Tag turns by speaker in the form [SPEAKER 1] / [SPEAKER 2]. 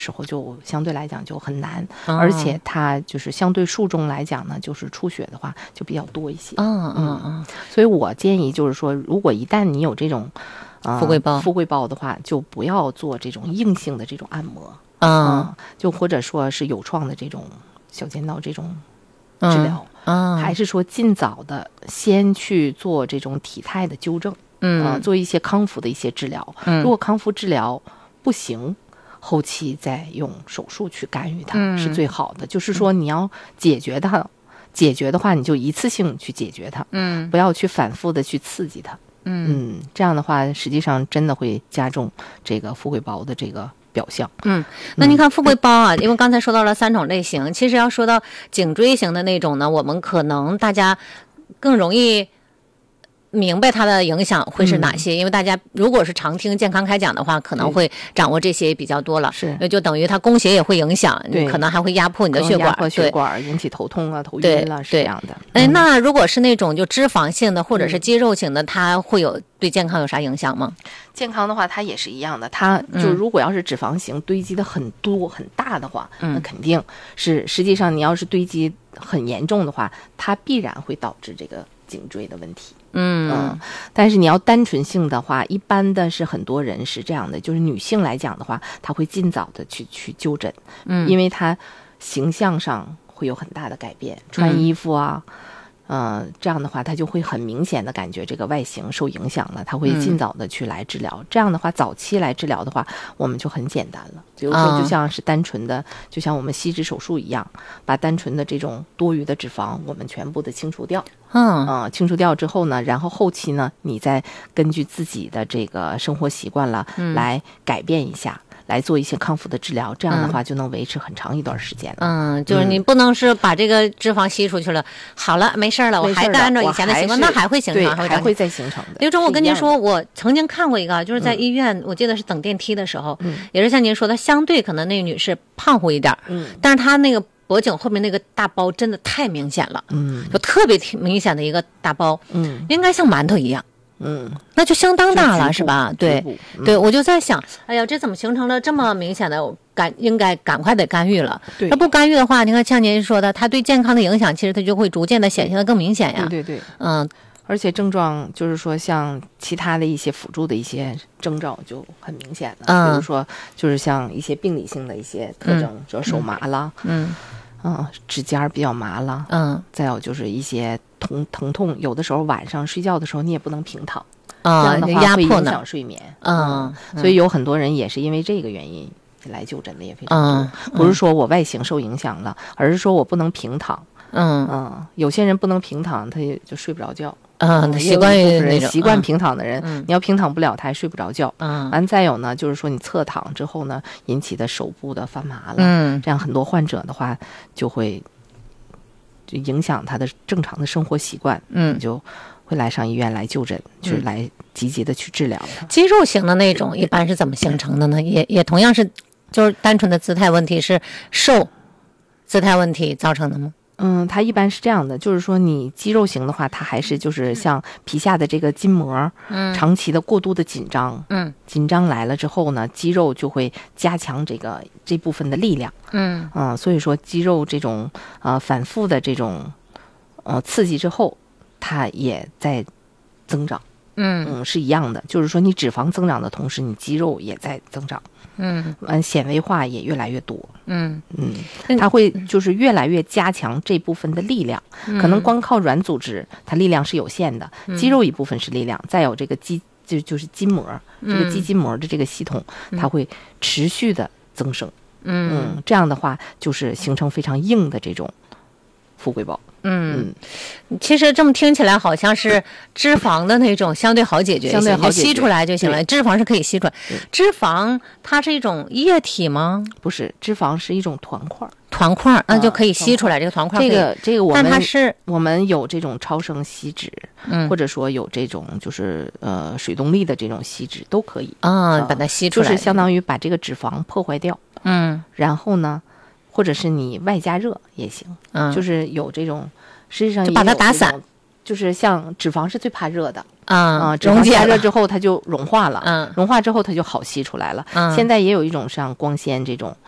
[SPEAKER 1] 时候就相对来讲就很难，而且它就是相对数中来讲呢，就是出血的话就比较多一些。所以我建议就是说，如果一旦你有这种富贵包的话，就不要做这种硬性的这种按摩，就或者说是有创的这种小剑道这种治疗，还是说尽早的先去做这种体态的纠正，做一些康复的一些治疗。如果康复治疗不行，后期再用手术去干预它是最好的。就是说你要解决它，解决的话你就一次性去解决它，不要去反复的去刺激它。这样的话实际上真的会加重这个富贵包的这个表象。
[SPEAKER 2] 那您看富贵包啊，因为刚才说到了3种类型，其实要说到颈椎型的那种呢，我们可能大家更容易明白它的影响会是哪些，因为大家如果是常听健康开讲的话，可能会掌握这些比较多了。
[SPEAKER 1] 是，
[SPEAKER 2] 就等于它供血也会影响，可能还会压迫你的血管，
[SPEAKER 1] 引起头痛啊、头晕了，是这样的。
[SPEAKER 2] 那如果是那种就脂肪性的或者是肌肉型的，它会有对健康有啥影响吗？
[SPEAKER 1] 健康的话，它也是一样的。它就如果要是脂肪型堆积的很多很大的话，那肯定是实际上你要是堆积很严重的话，它必然会导致这个颈椎的问题。但是你要单纯性的话，一般的是很多人是这样的，就是女性来讲的话，她会尽早的去就诊，因为她形象上会有很大的改变，穿衣服啊。这样的话他就会很明显的感觉这个外形受影响了，他会尽早的去来治疗。这样的话早期来治疗的话，我们就很简单了，比如说就像是单纯的就像我们吸脂手术一样，把单纯的这种多余的脂肪我们全部的清除掉。清除掉之后呢，然后后期呢你再根据自己的这个生活习惯了来改变一下，来做一些康复的治疗，这样的话就能维持很长一段时间了。
[SPEAKER 2] 就是你不能是把这个脂肪吸出去了，好了没事了，我还按照以前的习惯，那还会形成，
[SPEAKER 1] 还会再形成的。
[SPEAKER 2] 刘总，我跟您说，我曾经看过一个，就是在医院，我记得是等电梯的时候，也是像您说的，相对可能那个女士胖乎一点，但是她那个脖颈后面那个大包真的太明显了，就特别明显的一个大包，应该像馒头一样。那就相当大了，是吧？对，我就在想，哎呀，这怎么形成了这么明显的应该赶快得干预了。那不干预的话，你看像您说的，它对健康的影响，其实它就会逐渐的显现的更明显呀。
[SPEAKER 1] 对，而且症状就是说，像其他的一些辅助的一些征兆就很明显了，比如说就是像一些病理性的一些特征，比如手麻了，指尖比较麻了，再有就是一些疼痛，有的时候晚上睡觉的时候你也不能平躺，这样的话会影响睡眠。所以有很多人也是因为这个原因来就诊的也非常多。不是说我外形受影响了，而是说我不能平躺。有些人不能平躺，他也就睡不着觉。
[SPEAKER 2] 习惯于那种
[SPEAKER 1] 习惯平躺的人，你要平躺不了，他还睡不着觉。完再有呢，就是说你侧躺之后呢，引起的手部的发麻了。这样很多患者的话就会就影响他的正常的生活习惯。就会来上医院来就诊，去来积极的去治疗它。
[SPEAKER 2] 肌肉型的那种一般是怎么形成的呢？也同样是就是单纯的姿态问题，是受姿态问题造成的吗？
[SPEAKER 1] 它一般是这样的，就是说你肌肉型的话，它还是就是像皮下的这个筋膜，长期的过度的紧张，紧张来了之后呢，肌肉就会加强这部分的力量，所以说肌肉这种反复的这种刺激之后，它也在增长，是一样的，就是说你脂肪增长的同时，你肌肉也在增长。纤维化也越来越多。它会就是越来越加强这部分的力量。可能光靠软组织，它力量是有限的，肌肉一部分是力量，再有这个就是筋膜，这个肌筋膜的这个系统，它会持续的增生。这样的话就是形成非常硬的这种富贵包。
[SPEAKER 2] 其实这么听起来好像是脂肪的那种相对好解决一些，就吸出来就行了。脂肪是可以吸出来。脂肪它是一种液体吗？
[SPEAKER 1] 不是，脂肪是一种团块，
[SPEAKER 2] 那就可以吸出来。这个团块
[SPEAKER 1] 这个我们有这种超声吸脂，或者说有这种就是水动力的这种吸脂都可以
[SPEAKER 2] 把它吸出来，
[SPEAKER 1] 就是相当于把这个脂肪破坏掉。然后呢，或者是你外加热也行，就是有这种，实际上
[SPEAKER 2] 就把它打散，
[SPEAKER 1] 就是像脂肪是最怕热的脂
[SPEAKER 2] 溶解
[SPEAKER 1] 加热之后它就融化了，融化之后它就好吸出来了。现在也有一种像光纤这种